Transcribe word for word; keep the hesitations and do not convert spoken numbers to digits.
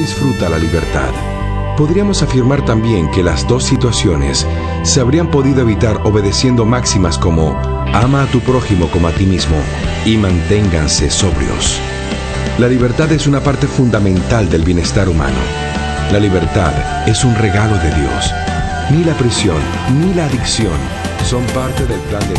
disfruta la libertad. Podríamos afirmar también que las dos situaciones se habrían podido evitar obedeciendo máximas como ama a tu prójimo como a ti mismo y manténganse sobrios. La libertad es una parte fundamental del bienestar humano. La libertad es un regalo de Dios. Ni la prisión ni la adicción son parte del plan de